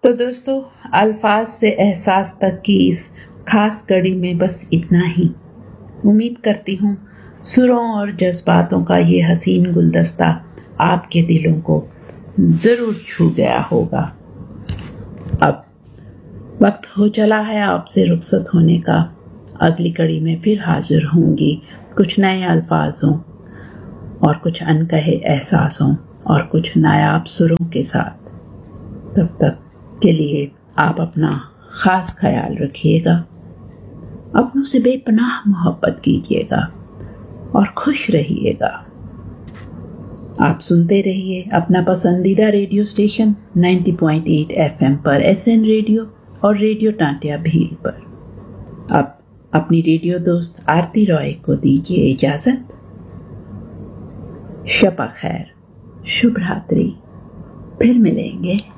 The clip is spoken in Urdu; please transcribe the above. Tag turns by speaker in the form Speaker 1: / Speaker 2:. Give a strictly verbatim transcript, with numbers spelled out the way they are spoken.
Speaker 1: تو دوستو، الفاظ سے احساس تک کی اس خاص کڑی میں بس اتنا ہی۔ امید کرتی ہوں سروں اور جذباتوں کا یہ حسین گلدستہ آپ کے دلوں کو ضرور چھو گیا ہوگا۔ اب وقت ہو چلا ہے آپ سے رخصت ہونے کا۔ اگلی کڑی میں پھر حاضر ہوں گی کچھ نئے الفاظوں اور کچھ انکہے احساسوں اور کچھ نایاب سروں کے ساتھ۔ تب تک کے لیے آپ اپنا خاص خیال رکھیے گا، اپنوں سے بے پناہ محبت کیجیے گا اور خوش رہیے گا۔ آپ سنتے رہیے اپنا پسندیدہ radio station ninety point eight F M پر، ایس این ریڈیو اور ریڈیو ٹانٹیا بھیل پر۔ اب اپنی ریڈیو دوست آرتی رائے کو دیجیے اجازت۔ شب خیر، شبھ راتری، پھر ملیں گے۔